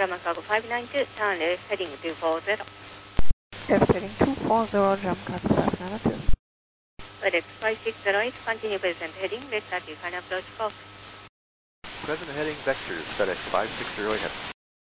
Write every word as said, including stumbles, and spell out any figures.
German Cargo five nine two, turn left heading two four zero. Left heading two four zero, German Cargo five nine two. FedEx five six zero eight, continue present heading, left thirty, final approach four. Present heading vectors, FedEx five six zero eight.